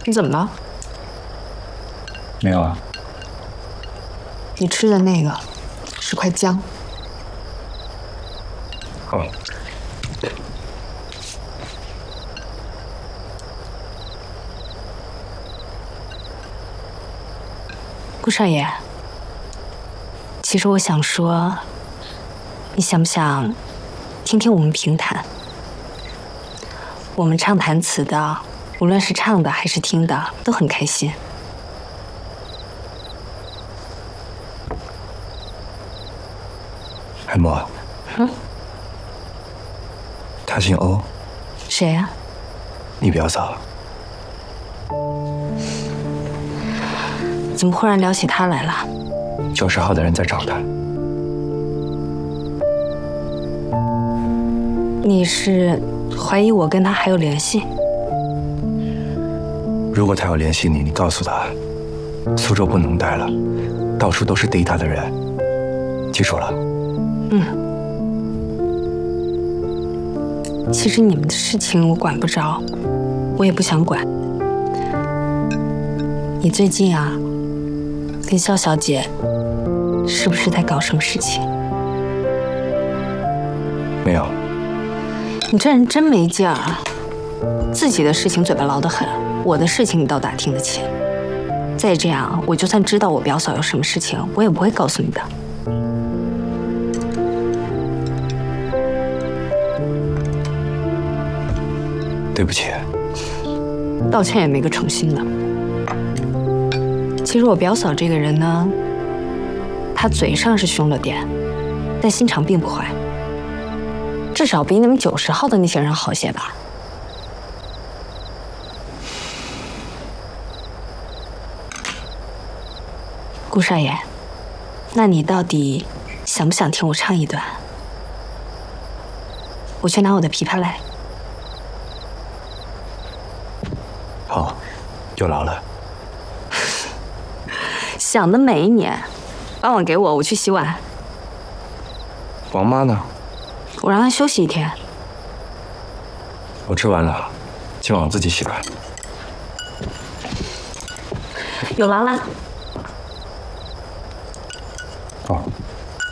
你怎么了？ 没有啊。 你吃的那个是块姜。 哦。 顾少爷，其实我想说，你想不想听听我们评弹？我们唱弹词的，无论是唱的还是听的，都很开心。 海默。他姓欧。 谁呀？ 你表嫂。 怎么忽然聊起他来了 ？90号的人在找他。 你是怀疑我跟他还有联系？ 如果他要联系你，你告诉他，苏州不能待了，到处都是逮他的人，记住了。 其实你们的事情我管不着，我也不想管。你最近啊，跟肖小姐是不是在搞什么事情？ 没有。 你这人真没劲儿啊！自己的事情嘴巴牢得很，我的事情你倒打听得起。再这样，我就算知道我表嫂有什么事情，我也不会告诉你的。 对不起。 道歉也没个诚心的。其实我表嫂这个人呢，她嘴上是凶了点，但心肠并不坏，至少比你们90号的那些人好些吧。顾少爷，那你到底想不想听我唱一段？我去拿我的琵琶来。 好，有劳了。 想得美你！把碗给我，我去洗碗。 王妈呢？ 我让她休息1天。 我吃完了，今晚自己洗吧。 有劳了。